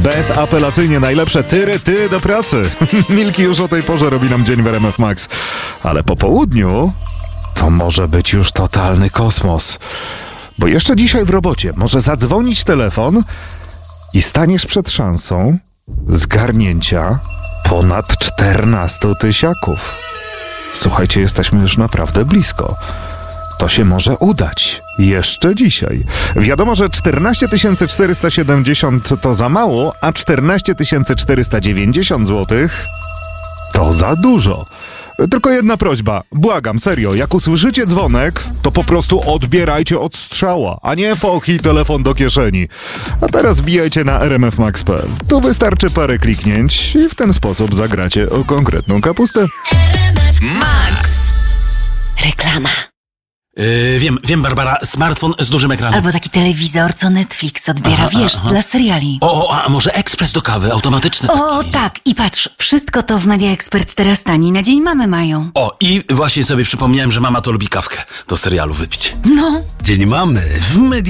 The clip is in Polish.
Bezapelacyjnie najlepsze ty do pracy. Milki już o tej porze robi nam dzień w RMF Max. Ale po południu to może być już totalny kosmos. Bo jeszcze dzisiaj w robocie może zadzwonić telefon i staniesz przed szansą zgarnięcia ponad 14 tysiaków. Słuchajcie, jesteśmy już naprawdę blisko. To się może udać. Jeszcze dzisiaj. Wiadomo, że 14 470 to za mało, a 14 490 zł to za dużo. Tylko jedna prośba, błagam, serio, jak usłyszycie dzwonek, to po prostu odbierajcie od strzała, a nie foch i telefon do kieszeni. A teraz wbijajcie na rmfmax.pl. Tu wystarczy parę kliknięć i w ten sposób zagracie o konkretną kapustę. RMF Max. Reklama. Wiem, Barbara, smartfon z dużym ekranem. Albo taki telewizor, co Netflix odbiera, dla seriali. A może ekspres do kawy, automatyczny O, taki. tak, i patrz, wszystko to w Media Expert teraz taniej na Dzień Mamy mają. I właśnie sobie przypomniałem, że mama to lubi kawkę do serialu wypić. No. Dzień Mamy w Media